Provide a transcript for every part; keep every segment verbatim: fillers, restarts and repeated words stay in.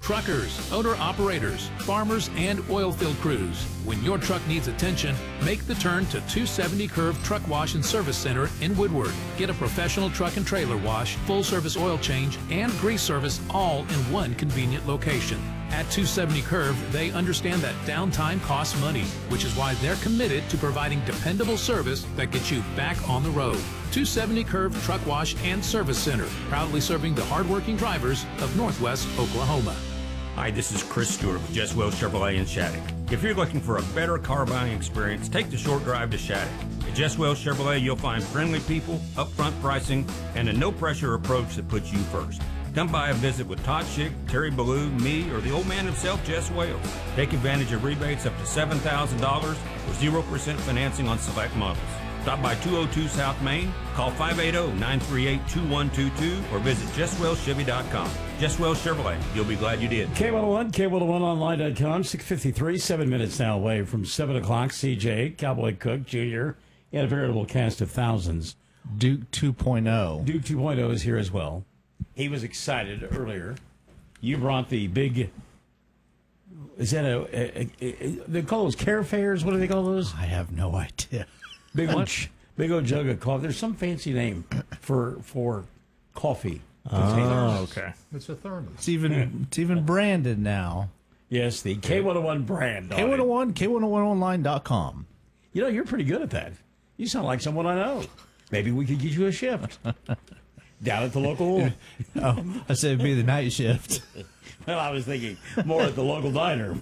Truckers, owner-operators, farmers, and oil field crews. When your truck needs attention, make the turn to two seventy Curve Truck Wash and Service Center in Woodward. Get a professional truck and trailer wash, full-service oil change, and grease service all in one convenient location. At two seventy Curve, they understand that downtime costs money, which is why they're committed to providing dependable service that gets you back on the road. two seventy Curve Truck Wash and Service Center, proudly serving the hardworking drivers of Northwest Oklahoma. Hi, this is Chris Stewart with Jess Wells Chevrolet in Shattuck. If you're looking for a better car buying experience, take the short drive to Shattuck. At Jess Wells Chevrolet, you'll find friendly people, upfront pricing, and a no-pressure approach that puts you first. Come by a visit with Todd Schick, Terry Ballou, me, or the old man himself, Jess Wells. Take advantage of rebates up to seven thousand dollars or zero percent financing on select models. Stop by two oh two South Main, call five eight zero, nine three eight, two one two two, or visit jess wells chevy dot com. Jess Wells Chevrolet, you'll be glad you did. K one oh one, K one oh one online dot com, six fifty-three, seven minutes now away from seven o'clock. C J, Cowboy Cook Junior, and a veritable cast of thousands. Duke two point oh. Duke two point oh is here as well. He was excited earlier. You brought the big, is that a, a, a, a they call those care fairs? What do they call those? I have no idea. Big old, big old jug of coffee. There's some fancy name for for coffee. Oh, okay. It's a thermos. It's even it's even branded now. Yes, the K one oh one brand. K one oh one, K one oh one online dot com. You know, you're pretty good at that. You sound like someone I know. Maybe we could get you a shift down at the local. Oh, I said it'd be the night shift. Well, I was thinking more at the local diner.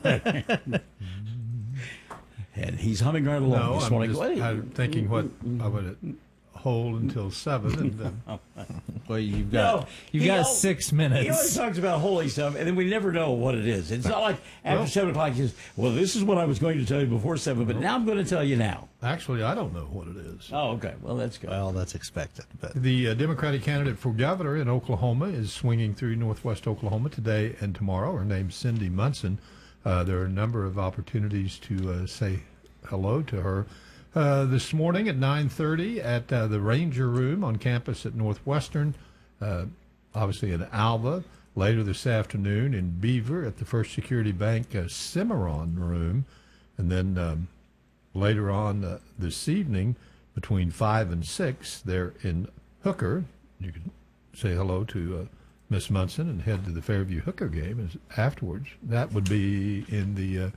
And he's humming right along No, this I'm, morning. just, Wait. I'm thinking what I would hold until seven, and then Well, you've got No, you've he got al- six He always minutes. talks about holy stuff, and then we never know what it is. It's not like after Well- seven o'clock, he says, well, this is what I was going to tell you before seven, but now I'm going to tell you now. actually I don't know what it is. Oh, okay. Well, that's good. Well, that's expected. But The uh, Democratic candidate for governor in Oklahoma is swinging through northwest Oklahoma today and tomorrow. Her name's Cindy Munson. Uh, there are a number of opportunities to uh, say hello to her. Uh, this morning at nine thirty at uh, the Ranger Room on campus at Northwestern, uh, obviously in Alva. Later this afternoon in Beaver at the First Security Bank uh, Cimarron Room. And then um, later on uh, this evening between five and six there in Hooker. You can say hello to uh, Miss Munson and head to the Fairview Hooker game as, afterwards. That would be in the uh,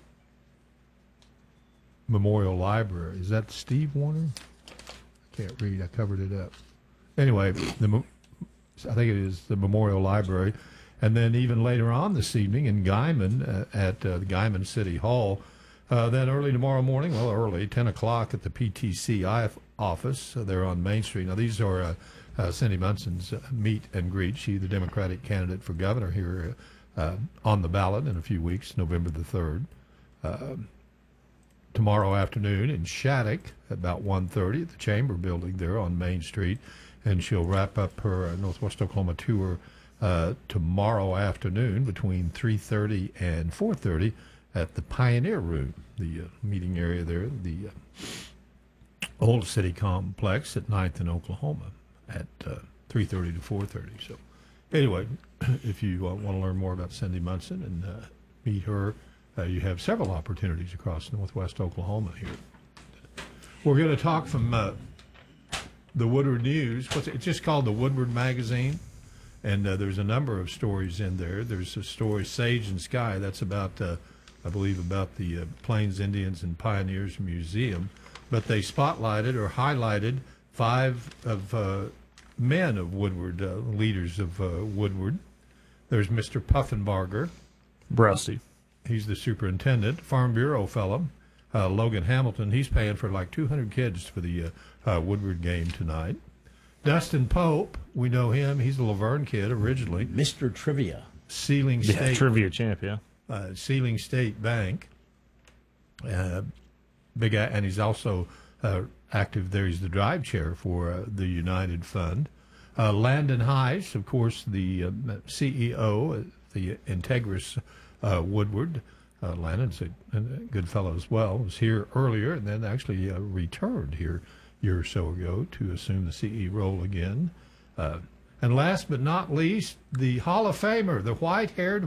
Memorial Library. Is that Steve Warner? I can't read. I covered it up. Anyway, the I think it is the Memorial Library. And then even later on this evening in Guyman uh, at uh, the Guyman City Hall. Uh, then early tomorrow morning, well, early, ten o'clock at the P T C I office. Uh, they're on Main Street. Now, these are uh, uh, Cindy Munson's uh, meet and greet. She's the Democratic candidate for governor here uh, on the ballot in a few weeks, November the third. Uh, tomorrow afternoon in Shattuck, about one thirty at the Chamber Building there on Main Street. And she'll wrap up her uh, Northwest Oklahoma tour uh, tomorrow afternoon between three thirty and four thirty at the Pioneer Room, the uh, meeting area there, the uh, Old City Complex at ninth and Oklahoma at uh, three thirty to four thirty. So anyway, if you uh, want to learn more about Cindy Munson and uh, meet her, uh, you have several opportunities across Northwest Oklahoma here. We're going to talk from uh, the Woodward News. What's it? It's just called the Woodward Magazine. And uh, there's a number of stories in there. There's a story, Sage and Sky. That's about, uh, I believe, about the uh, Plains Indians and Pioneers Museum. But they spotlighted or highlighted five of uh, men of Woodward, uh, leaders of uh, Woodward. There's Mister Puffenbarger. Rusty. He's the superintendent. Farm Bureau fellow, uh, Logan Hamilton. He's paying for like two hundred kids for the uh, uh, Woodward game tonight. Dustin Pope, we know him. He's a Laverne kid originally. Mister Trivia. Sealing Yeah, State. trivia champ, yeah. Uh, Sealing State Bank. Uh, big, a- and he's also uh, active there. He's the drive chair for uh, the United Fund. Uh, Landon Heiss, of course, the uh, C E O, uh, the Integris uh, Woodward. Uh, Landon's a, a good fellow as well. Was here earlier and then actually uh, returned here a year or so ago to assume the C E O role again. Uh, and last but not least, the Hall of Famer, the white-haired